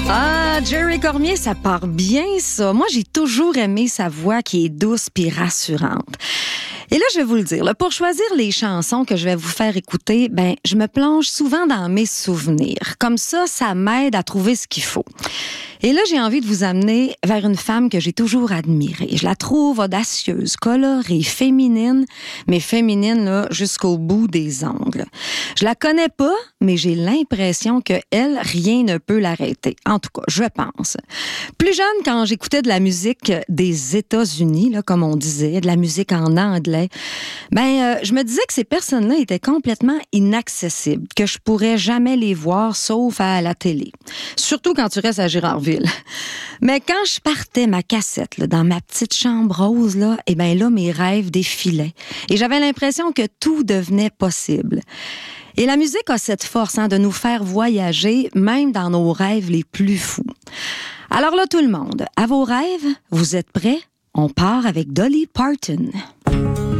Ah, Jerry Cormier, ça part bien, ça. Moi, j'ai toujours aimé sa voix qui est douce puis rassurante. Et là, je vais vous le dire, là, pour choisir les chansons que je vais vous faire écouter, je me plonge souvent dans mes souvenirs. Comme ça m'aide à trouver ce qu'il faut. Et là, j'ai envie de vous amener vers une femme que j'ai toujours admirée. Je la trouve audacieuse, colorée, féminine, mais féminine là, jusqu'au bout des ongles. Je la connais pas, mais j'ai l'impression que elle, rien ne peut l'arrêter. En tout cas, je pense. Plus jeune, quand j'écoutais de la musique des États-Unis, là, comme on disait, de la musique en anglais, je me disais que ces personnes-là étaient complètement inaccessibles, que je pourrais jamais les voir sauf à la télé. Surtout quand tu restes à Girardville. Mais quand je partais ma cassette là, dans ma petite chambre rose, là, là, mes rêves défilaient. Et j'avais l'impression que tout devenait possible. Et la musique a cette force de nous faire voyager, même dans nos rêves les plus fous. Alors là, tout le monde, à vos rêves, vous êtes prêts? On part avec Dolly Parton.